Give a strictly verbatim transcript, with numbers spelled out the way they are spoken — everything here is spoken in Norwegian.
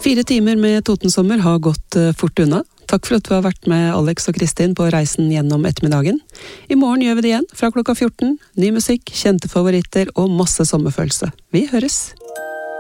Fire timer med Totensommer har gått fort unna. Takk for at du har vært med Alex og Kristin på reisen gjennom ettermiddagen. I morgen gjør vi det igjen fra klokka fjorten. Ny musikk, kjente favoritter og masse sommerfølelse. Vi høres!